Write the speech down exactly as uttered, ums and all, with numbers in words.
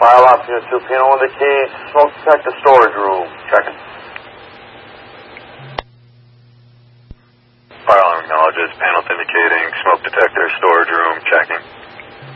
File up here, two P on the key. Smoke detector storage room. Checking. Fire alarm acknowledges. Panel indicating smoke detector storage room. Checking.